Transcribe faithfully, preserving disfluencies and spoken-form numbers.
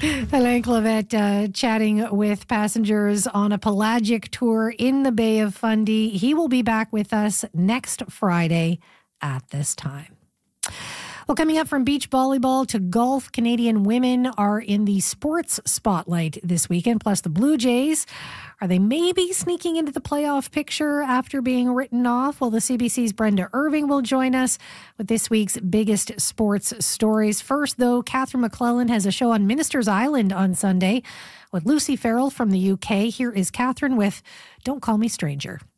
Alain Clavette uh, chatting with passengers on a pelagic tour in the Bay of Fundy. He will be back with us next Friday at this time. Well, coming up from beach volleyball to golf, Canadian women are in the sports spotlight this weekend. Plus, the Blue Jays, are they maybe sneaking into the playoff picture after being written off? Well, the C B C's Brenda Irving will join us with this week's biggest sports stories. First, though, Catherine McClellan has a show on Minister's Island on Sunday with Lucy Farrell from the U K. Here is Catherine with Don't Call Me Stranger.